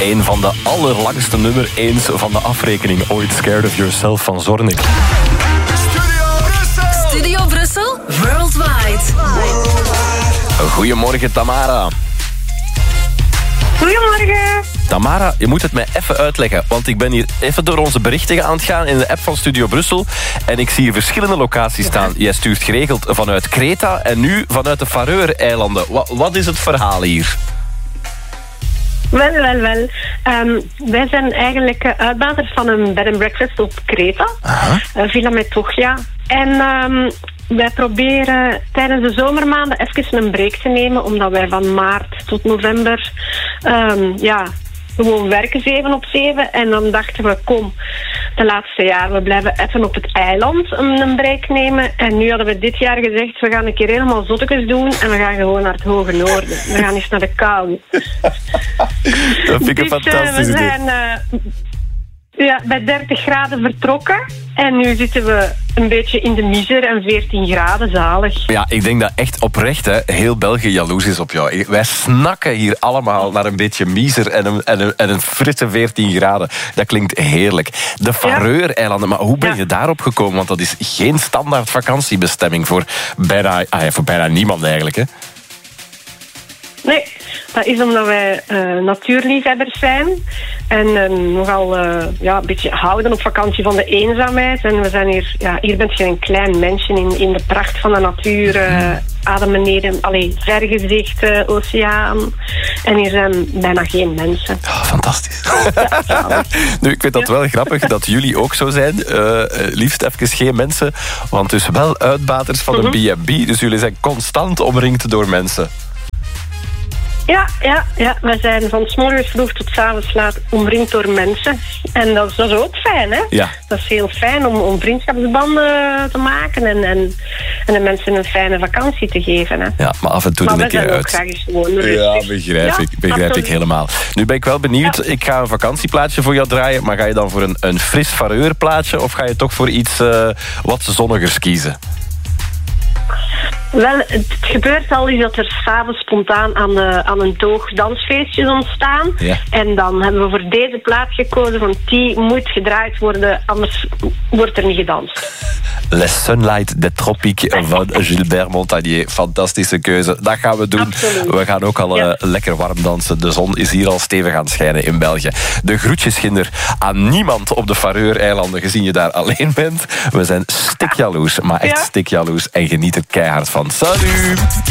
Een van de allerlangste nummer 1 van de afrekening ooit. Scared of Yourself van Zornik. Studio Brussel, worldwide. Goedemorgen, Tamara. Goedemorgen. Tamara, je moet het mij even uitleggen, want ik ben hier even door onze berichten aan het gaan in de app van Studio Brussel en ik zie hier verschillende locaties staan. Jij stuurt geregeld vanuit Kreta en nu vanuit de Faroe-eilanden. Wat is het verhaal hier? Wel. Wij zijn eigenlijk uitbaters van een bed and breakfast op Kreta. Villa Metochia. En wij proberen tijdens de zomermaanden even een break te nemen, omdat wij van maart tot november gewoon werken 7 op 7. En dan dachten we, kom, de laatste jaar, we blijven even op het eiland een break nemen. En nu hadden we dit jaar gezegd, we gaan een keer helemaal zottekes doen en we gaan gewoon naar het hoge noorden. We gaan eens naar de kou. Dat vind ik een fantastisch idee. We zijn bij 30 graden vertrokken. En nu zitten we een beetje in de miser en 14 graden, zalig. Ja, ik denk dat echt oprecht heel België jaloers is op jou. Wij snakken hier allemaal naar een beetje miser en een frisse 14 graden. Dat klinkt heerlijk. De Faroe-eilanden, maar hoe ben je daarop gekomen? Want dat is geen standaard vakantiebestemming voor bijna niemand eigenlijk, hè? Nee, dat is omdat wij natuurliefhebbers zijn en nogal een beetje houden op vakantie van de eenzaamheid. En we zijn hier bent je een klein mensje in de pracht van de natuur, ademen neer, vergezicht, oceaan. En hier zijn bijna geen mensen. Oh, fantastisch. Nu, ik vind dat wel grappig dat jullie ook zo zijn. Liefst even geen mensen, want dus wel uitbaters van een B&B. Dus jullie zijn constant omringd door mensen. Ja. We zijn van 's morgens vroeg tot 's avonds laat omringd door mensen. En dat is ook fijn, hè? Ja. Dat is heel fijn om vriendschapsbanden te maken en de mensen een fijne vakantie te geven, hè? Ja, maar af en toe een keer uit. Graag eens gewoon rustig. Ja, begrijp ik helemaal. Nu ben ik wel benieuwd. Ja. Ik ga een vakantieplaatje voor jou draaien, maar ga je dan voor een fris Faroe-plaatje of ga je toch voor iets wat zonnigers kiezen? Wel, het gebeurt al is dat er 's avonds spontaan aan een toog dansfeestjes ontstaan. Ja. En dan hebben we voor deze plaat gekozen, want die moet gedraaid worden, anders wordt er niet gedanst. Les Sunlight des Tropiques van Gilbert Montagnier. Fantastische keuze. Dat gaan we doen. Absoluut. We gaan ook al lekker warm dansen. De zon is hier al stevig aan het schijnen in België. De groetjes, Ginder, aan niemand op de Faroe-eilanden, gezien je daar alleen bent. We zijn stikjaloers, maar echt stikjaloers en geniet er keihard van. Salut!